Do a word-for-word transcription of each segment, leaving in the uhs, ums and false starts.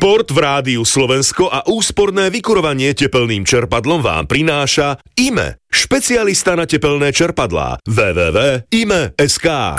Šport v Rádiu Slovensko a úsporné vykurovanie tepelným čerpadlom vám prináša í em é, špecialista na tepelné čerpadlá. w w w bodka i m e bodka es ká.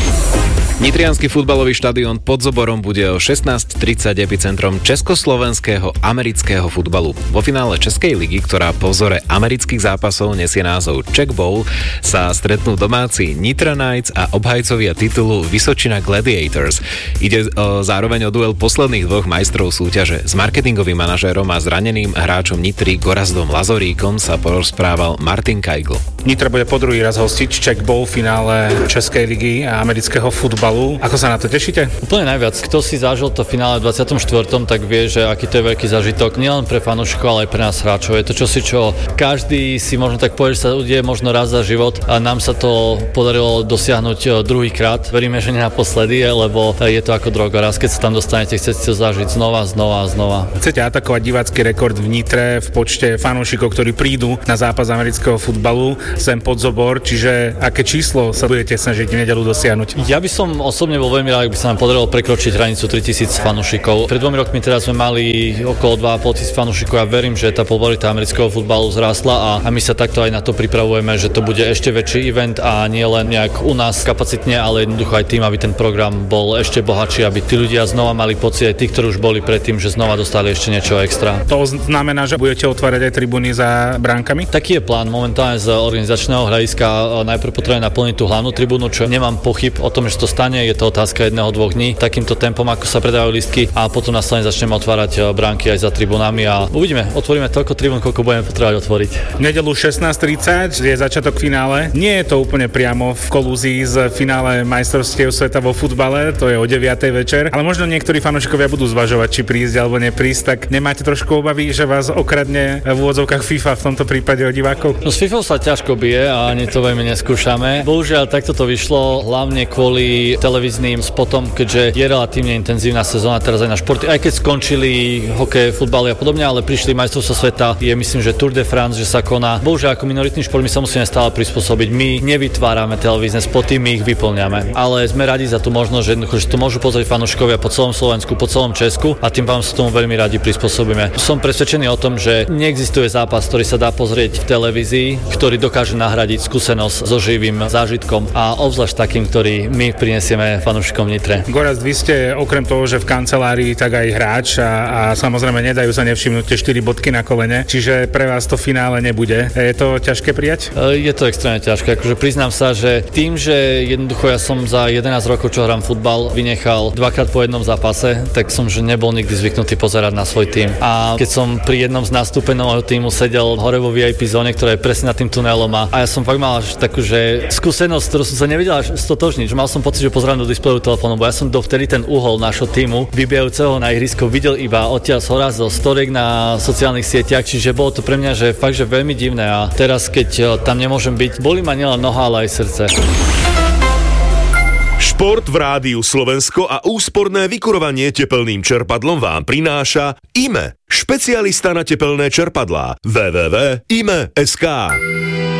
Nitriansky futbalový štadión pod Zoborom bude o šestnásť tridsať epicentrom československého amerického futbalu. Vo finále Českej ligy, ktorá po vzore amerických zápasov nesie názov Czech Bowl, sa stretnú domáci Nitra Knights a obhajcovia titulu Vysočina Gladiators. Ide o, zároveň o duel posledných dvoch majstrov súťaže. S marketingovým manažérom a zraneným hráčom Nitry Gorazdom Lazoríkom sa porozprával Martin Kajgl. Nitra bude po druhý raz hostiť Czech Bowl v finále Českej ligy a amerického futbalu. Ako sa na to tešíte? Úplne najviac. Kto si zažil to finále v dvadsiatom štvrtom, tak vie, že aký to je veľký zážitok nielen pre fanúšikov, ale aj pre nás hráčov. Je to čosi, čo každý si možno tak povie, že sa udeje možno raz za život a nám sa to podarilo dosiahnuť druhýkrát. Veríme, že nie naposledy, lebo je to ako droga. Raz keď sa tam dostanete, chcete si to zažiť znova, znova a znova. Chcete atakovať divácky rekord v Nitre v počte fanúšikov, ktorí prídu na zápas amerického futbalu sem pod Zobor, čiže aké číslo sa budete snažiť v nedeľu dosiahnuť? Ja by som osobne bol veľmi rád, ak by sa nám podarilo prekročiť hranicu tritisíc fanúšikov. Pred dvomi rokmi teraz sme mali okolo dva a pol tisíc fanúšikov a verím, že tá popularita amerického futbalu zrástla a, a my sa takto aj na to pripravujeme, že to bude ešte väčší event a nie len nejak u nás kapacitne, ale jednoducho aj tým, aby ten program bol ešte bohatší, aby tí ľudia znova mali pocit, aj tí, ktorí už boli predtým, že znova dostali ešte niečo extra. To znamená, že budete otvárať aj tribúny za bránkami? Taký je plán momentálne z organizačného hľadiska. Najprv potrebujeme naplniť tú hlavnú tribúnu, čo nemám pochyb o tom, že to stane. Je to otázka jedného, dvoch dní. Takýmto tempom, ako sa predávajú lístky a potom následne začneme otvárať bránky aj za tribúnami a uvidíme. Otvoríme toľko tribún, koľko budeme potrebovať otvoriť. Nedeľu šestnásť tridsať je začiatok finále. Nie je to úplne priamo v kolúzii z finále majstrovstiev sveta vo futbale, to je o deviatej večer, ale možno niektorí fanúšikovia budú zvažovať, či prísť alebo neprísť, tak nemáte trošku obavy, že vás okradne v úvodzovkách FIFA v tomto prípade o divákov? No s FIFA sa ťažko bije a ani to veľmi neskúšame. Bohužiaľ takto to vyšlo, hlavne kvôli televíznym spotom, keďže je relatívne intenzívna sezóna teraz aj na športy. Aj keď skončili hokej, futbaly a podobne, ale prišli majstrovstvá sveta, je myslím, že Tour de France, že sa koná. Bohužiaľ ako minoritný šport my sa musíme stále prispôsobiť. My nevytvárame televízne spoty, my ich vyplňame. Ale sme radi za tú možnosť, že, že to môžu pozrieť fanúšikovia po celom Slovensku, po celom Česku a tým pádom sa tomu veľmi radi prispôsobíme. Som presvedčený o tom, že neexistuje zápas, ktorý sa dá pozrieť v televízii, ktorý dokáže nahradiť skúsenosť so živým zážitkom a obzvlášť takým, ktorý my prinesieme fanúšikom Nitre. Gorazd, vy ste okrem toho, že v kancelárii, tak aj hráč a, a samozrejme nedajú sa nevšimnúť tie štyri bodky na kolene, čiže pre vás to finále nebude. Je to ťažké prijať? Je to extrémne ťažké. Akože priznám sa, že tým, že jednoducho ja som za jedenásť rokov, čo hrám futbal, vynechal dvakrát po jednom zápase, tak som že nebol nikdy zvyknutý pozerať na svoj tým. A keď som pri jednom z nastúpeného týmu sedel hore vo vé í pé zóne, ktorá je presne nad tým tunelom a, a ja som fakt mal až takú, že skúsenosť, ktorú som sa nevedel až stotožniť, že mal som pocit, že pozerám do displeju telefónu, bo ja som dovtedy ten uhol nášho týmu vybijajúceho na ihrisko videl iba odtiaľ z hora zo storiek na sociálnych sieťach, čiže bolo to pre mňa, že fakt, že veľmi divné a teraz, keď tam nemôžem byť, bolí ma nielen noha, ale aj srdce. Šport v Rádiu Slovensko a úsporné vykurovanie tepelným čerpadlom vám prináša í em é, špecialista na tepelné čerpadlá. w w w bodka i m e bodka es ká.